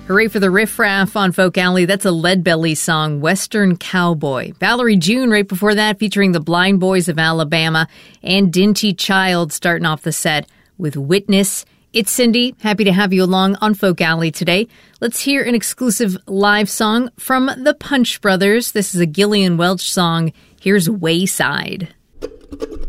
Hooray for the riffraff on Folk Alley. That's a Leadbelly song, Western Cowboy. Valerie June right before that, featuring the Blind Boys of Alabama, and Dinty Child starting off the set with Witness. It's Cindy. Happy to have you along on Folk Alley today. Let's hear an exclusive live song from the Punch Brothers. This is a Gillian Welch song. Here's Wayside.